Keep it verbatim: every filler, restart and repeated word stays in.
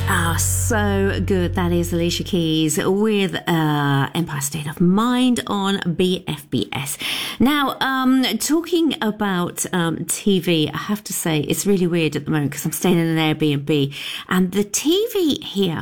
Ah, so good. That is Alicia Keys with uh, Empire State of Mind on B F B S. Now, um, talking about um, T V, I have to say it's really weird at the moment because I'm staying in an Airbnb and the T V here